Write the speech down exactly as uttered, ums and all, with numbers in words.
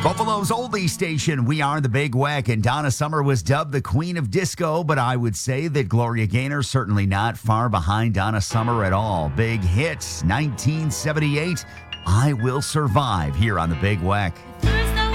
Buffalo's oldie station, we are the Big Weck, and Donna Summer was dubbed the Queen of Disco, but I would say that Gloria Gaynor certainly not far behind Donna Summer at all. Big hits, nineteen seventy-eight, I Will Survive, here on the Big Weck.